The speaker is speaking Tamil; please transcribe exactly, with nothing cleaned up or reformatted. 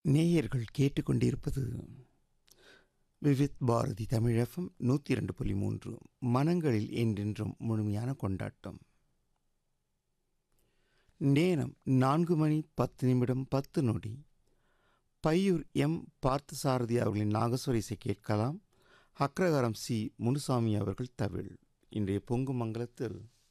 நேயர்கள் கேட்டுக்கொண்டிருப்பது விவித் பாரதி தமிழ் எஃப்எம் நூற்றி இரண்டு புள்ளி மூன்று மனங்களில் என்றென்றும் முழுமையான கொண்டாட்டம். நேரம் நான்கு மணி பத்து நிமிடம் பத்து நொடி. பையூர் எம் பார்த்தசாரதி அவர்களின் நாகஸ்வர இசை கேட்கலாம். அக்ரகாரம் சி முனுசாமி அவர்கள் தவில். இன்றைய பொங்கு மங்கலத்தில்